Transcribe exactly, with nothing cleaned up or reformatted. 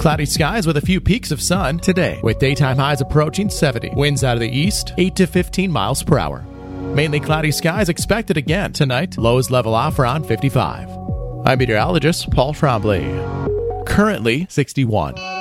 Cloudy skies with a few peaks of sun today, with daytime highs approaching seventy. Winds out of the east, eight to fifteen miles per hour. Mainly cloudy skies expected again tonight. Lows level off around fifty-five. I'm meteorologist Paul Trombley. Currently sixty-one.